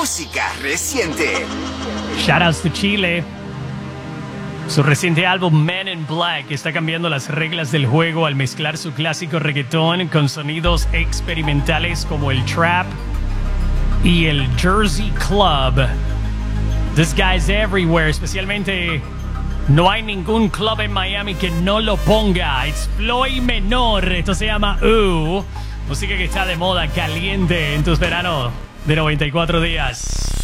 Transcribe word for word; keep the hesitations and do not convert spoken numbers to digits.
música reciente. Shoutouts to Chile. Su reciente álbum Men in Black está cambiando las reglas del juego al mezclar su clásico reggaetón con sonidos experimentales como el trap y el Jersey Club. This guy's everywhere, especialmente no hay ningún club en Miami que no lo ponga. It's Floyd Menor, esto se llama Uh. Música que está de moda, caliente en tus veranos de noventa y cuatro días.